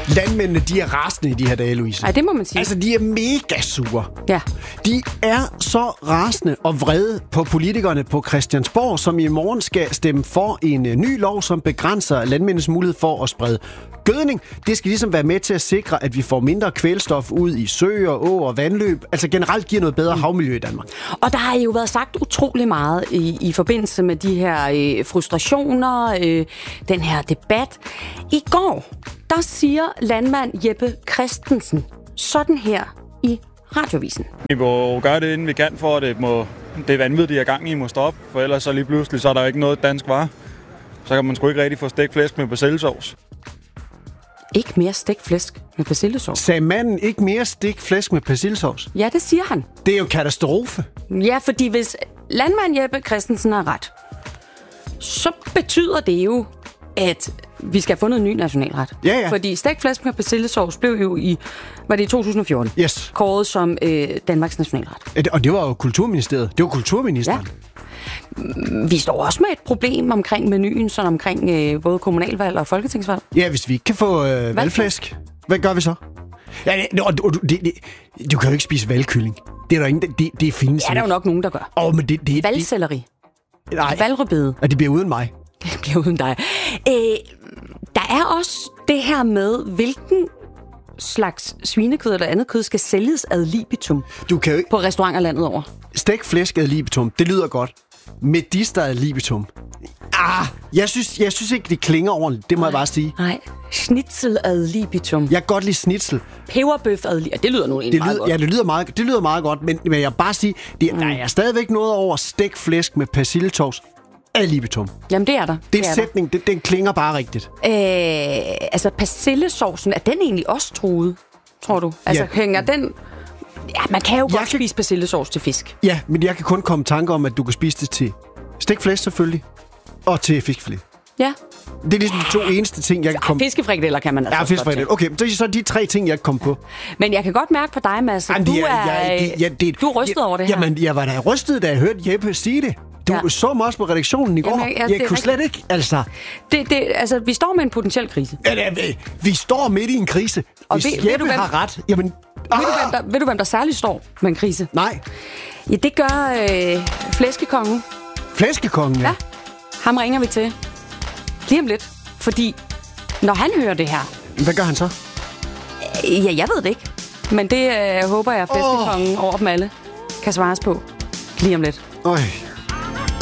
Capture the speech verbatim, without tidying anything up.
Landmændene, de er rasende i de her dage, Louise. Ej, det må man sige. Altså, de er mega sure. Ja. De er så rasende og vrede på politikerne på Christiansborg, som i morgen skal stemme for en uh, ny lov, som begrænser landmændenes mulighed for at sprede gødning. Det skal ligesom være med til at sikre, at vi får mindre kvælstof ud i søer, åer og vandløb. Altså generelt giver noget bedre havmiljø i Danmark. Og der har jo været sagt utrolig meget i, i forbindelse med de her øh, frustrationer, øh, den her debat. I går, der siger landmand Jeppe Christensen sådan her i Radiovisen. Vi må gøre det, inden vi kan, for at det, må, det vanvid, de er gang i, må stoppe. For ellers så lige pludselig, så er der ikke noget dansk varer. Så kan man sgu ikke rigtig få stegt flæsk med persillesovs. Ikke mere stegt flæsk med persillesovs. Sagde manden ikke mere stegt flæsk med persillesovs? Ja, det siger han. Det er jo katastrofe. Ja, fordi hvis landmand Jeppe Christensen har ret, så betyder det jo, at vi skal have fundet en ny nationalret. Ja, ja. Fordi stegt flæsk med persillesovs blev jo i, var det i to tusind og fjorten, yes. kåret som øh, Danmarks nationalret. Og det var jo Kulturministeriet. Det var kulturministeren. Ja. Vi står også med et problem omkring menuen, sådan omkring øh, både kommunalvalg og folketingsvalg. Ja, hvis vi ikke kan få øh, valgflæsk, hvad gør vi så? Ja, det, det, det, det, du kan jo ikke spise valgkylling. Det er der ingen, det, det findes ja, der er jo nok nogen, der gør. Åh, men det... det Valgselleri. Nej. Valgrødbede. Og det bliver uden mig. Det bliver uden dig. Øh, der er også det her med, hvilken slags svinekød eller andet kød skal sælges ad libitum du kan jo ikke... på restauranter landet over. Stegt flæsk ad libitum, det lyder godt. Medister ad libitum. Ah, jeg synes, jeg synes ikke, det klinger ordentligt. Det må nej, jeg bare sige. Nej, schnitzel ad libitum. Jeg kan godt lide schnitzel. Peberbøf ad libitum. Det lyder nu egentlig meget lyder, godt. Ja, det lyder meget, det lyder meget godt, men, men jeg vil bare sige, det, mm. der er stadigvæk noget over stegt flæsk med persillesovs ad libitum. Jamen, det er der. Det er en sætning, det, den klinger bare rigtigt. Øh, altså, persillesovsen, er den egentlig også truet, tror du? Altså, ja. hænger den... Ja, man kan jo jeg godt kan... spise persillesovs til fisk. Ja, men jeg kan kun komme i tanke om, at du kan spise det til stegt flæsk selvfølgelig, og til fiskfilet. Ja. Det er ligesom de to eneste ting, jeg kan komme... Fiskefrikadeller kan man altså ja, fiskefrikadeller. Okay, så er så de tre ting, jeg kan komme på. Men jeg kan godt mærke på dig, Mads, at du er, jeg, det, jeg, det, du er rystet jeg, over det her. Jamen, jeg var da rystet, da jeg hørte Jeppe sige det. Du ja. så mig også på redaktionen i går. Jamen, jeg, jeg kunne slet ikke, altså... Det, det, altså, vi står med en potentiel krise. Ja, det, vi, vi står midt i en krise. Og Hvis ved, Jeppe ved du, hvem, har ret, jamen... Ah! Ved, du, hvem der, ved du, hvem der særligt står med en krise? Nej. Ja, det gør øh, flæskekongen. Flæskekongen, ja. Ja. Ham ringer vi til lige om lidt. Fordi når han hører det her... Hvad gør han så? Ja, jeg ved det ikke. Men det øh, håber jeg, at flæskekongen oh. over dem alle kan svares på lige om lidt. Øj.